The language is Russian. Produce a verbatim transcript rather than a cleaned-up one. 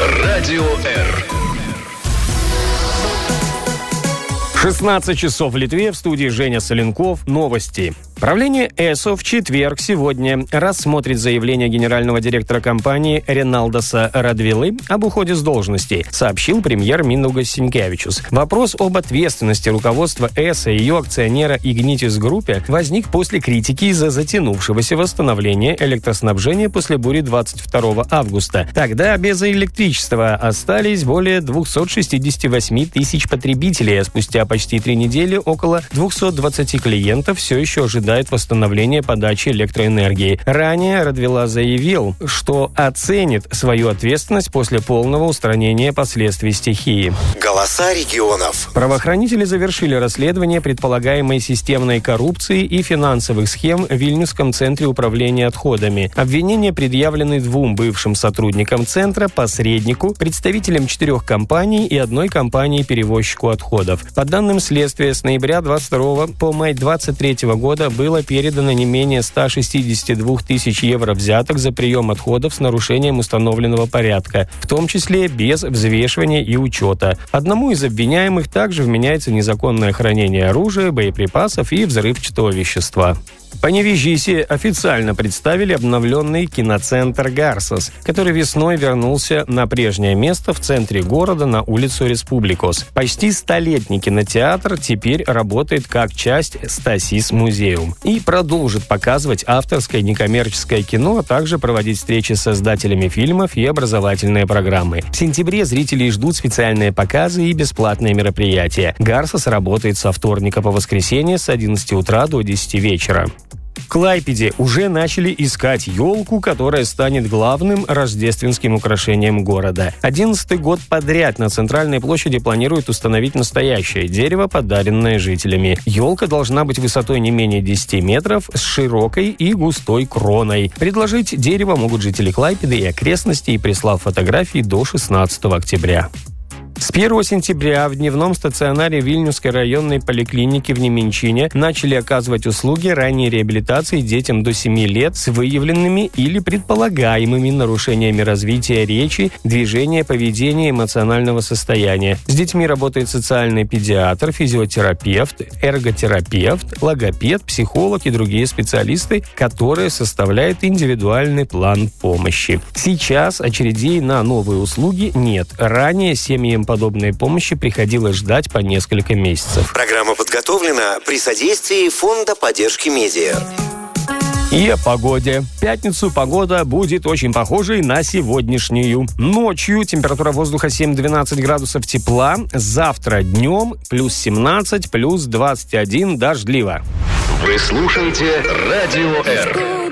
Радио Р. шестнадцать часов в Литве, в студии Женя Соленков. Новости. Правление ЭСО в четверг сегодня рассмотрит заявление генерального директора компании Реналдоса Радвилы об уходе с должности, сообщил премьер Минугас Синкевичус. Вопрос об ответственности руководства ЭСО и ее акционера Игнитис Группе возник после критики из-за затянувшегося восстановления электроснабжения после бури двадцать второго августа. Тогда без электричества остались более двести шестьдесят восемь тысяч потребителей, а спустя почти три недели около двести двадцать клиентов все еще ожидают восстановления подачи электроэнергии. Ранее Радвила заявил, что оценит свою ответственность после полного устранения последствий стихии. Голоса регионов. Правоохранители завершили расследование предполагаемой системной коррупции и финансовых схем в Вильнюсском центре управления отходами. Обвинения предъявлены двум бывшим сотрудникам центра, посреднику, представителям четырех компаний и одной компании-перевозчику отходов. По данным следствия, с ноября двадцать второго по май двадцать третьего года было передано не менее ста шестидесяти двух тысяч евро взяток за прием отходов с нарушением установленного порядка, в том числе без взвешивания и учета. Одному из обвиняемых также вменяется незаконное хранение оружия, боеприпасов и взрывчатого вещества. По Невежисе официально представили обновленный киноцентр «Гарсос», который весной вернулся на прежнее место в центре города на улицу Республикос. Почти столетний кинотеатр теперь работает как часть Стасис Музеум и продолжит показывать авторское некоммерческое кино, а также проводить встречи с создателями фильмов и образовательные программы. В сентябре зрителей ждут специальные показы и бесплатные мероприятия. «Гарсос» работает со вторника по воскресенье с одиннадцати утра до десяти вечера. В Клайпеде уже начали искать елку, которая станет главным рождественским украшением города. Одиннадцатый год подряд на центральной площади планируют установить настоящее дерево, подаренное жителями. Елка должна быть высотой не менее десяти метров, с широкой и густой кроной. Предложить дерево могут жители Клайпеды и окрестностей, прислав фотографии до шестнадцатого октября. С первого сентября в дневном стационаре Вильнюсской районной поликлиники в Неменчине начали оказывать услуги ранней реабилитации детям до семи лет с выявленными или предполагаемыми нарушениями развития речи, движения, поведения, эмоционального состояния. С детьми работает социальный педиатр, физиотерапевт, эрготерапевт, логопед, психолог и другие специалисты, которые составляют индивидуальный план помощи. Сейчас очередей на новые услуги нет. Ранее семьям подобной помощи приходилось ждать по несколько месяцев. Программа подготовлена при содействии Фонда поддержки медиа. И о погоде. В пятницу погода будет очень похожей на сегодняшнюю. Ночью температура воздуха семь-двенадцать градусов тепла. Завтра днем плюс семнадцать, плюс двадцать один дождливо. Вы слушаете Радио Р.